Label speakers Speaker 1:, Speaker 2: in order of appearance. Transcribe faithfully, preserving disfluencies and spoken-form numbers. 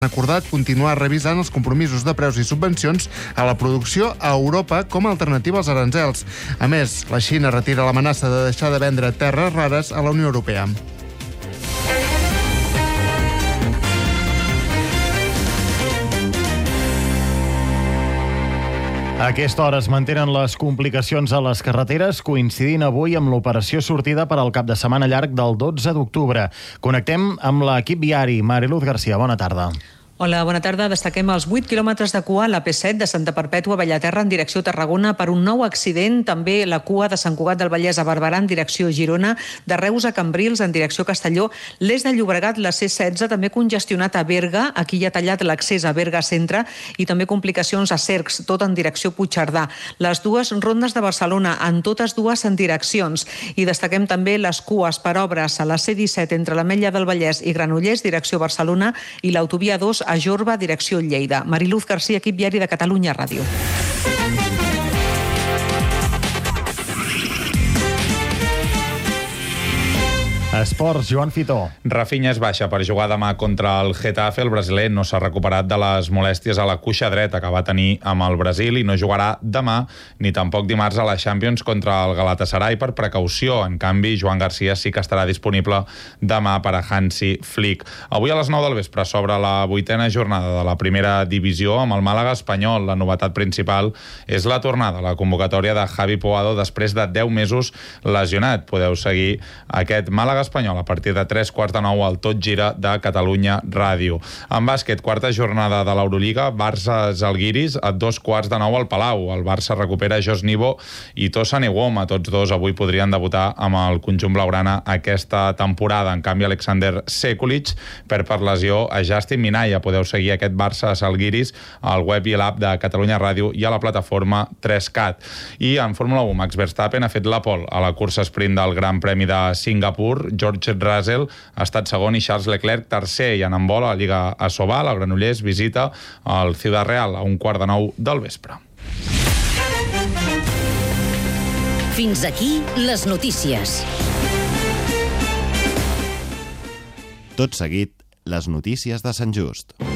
Speaker 1: acordat continuar revisant els compromisos de preus i subvencions a la producció a Europa com a alternativa als aranzels. A més, la Xina retira l'amenaça de deixar de vendre terres rares a la Unió Europea.
Speaker 2: A aquesta hora es mantenen les complicacions a les carreteres, coincidint avui amb l'operació sortida per al cap de setmana llarg del dotze d'octubre. Connectem amb l'equip viari. Mariluz Garcia, bona tarda.
Speaker 3: Hola, bona tarda. Destaquem els vuit quilòmetres de cua a la P set de Santa Perpètua a Bellaterra en direcció Tarragona per un nou accident. També la cua de Sant Cugat del Vallès a Barberà en direcció Girona, de Reus a Cambrils en direcció Castelló, l'est de Llobregat, la C setze, també congestionat a Berga, aquí hi ha tallat l'accés a Berga Centre, i també complicacions a Cercs, tot en direcció Puigcerdà. Les dues rondes de Barcelona, en totes dues en direccions. I destaquem també les cues per obres a la C disset entre l'Ametlla del Vallès i Granollers, direcció Barcelona, i l'autovia dos a Jorba, direcció Lleida. Mariluz Garcia, equip viari de Catalunya Ràdio.
Speaker 2: Esports, Joan Fitó.
Speaker 4: Rafinha és baixa per jugar demà contra el Getafe. El brasiler no s'ha recuperat de les molèsties a la cuixa dreta que va tenir amb el Brasil i no jugarà demà ni tampoc dimarts a la Champions contra el Galatasaray per precaució. En canvi, Joan Garcia sí que estarà disponible demà per a Hansi Flick. Avui a les nou del vespre s'obre la vuitena jornada de la primera divisió amb el Màlaga espanyol. La novetat principal és la tornada a la convocatòria de Javi Puado després de deu mesos lesionat. Podeu seguir aquest Màlaga espanyol a partir de tres quarts de nou al Tot Gira de Catalunya Ràdio. En bàsquet, quarta jornada de l'Eurolliga, Barça-Zalgiris a dos quarts de nou al Palau. El Barça recupera Jos Nivo i Tosan Ewoma. Tots dos avui podrien debutar amb el conjunt blaugrana aquesta temporada. En canvi, Alexander Sekulic perd per lesió a Justin Minaya. Podeu seguir aquest Barça-Zalgiris al web i l'app de Catalunya Ràdio i a la plataforma tres cat. I en Fórmula u, Max Verstappen ha fet la pole a la cursa sprint del Gran Premi de Singapur. George Russell ha estat segon i Charles Leclerc tercer, i en handbol a la Lliga Asobal, el Granollers visita el Ciudad Real a un quart de nou del vespre.
Speaker 5: Fins aquí les notícies.
Speaker 6: Tot seguit, les notícies de Sant Just.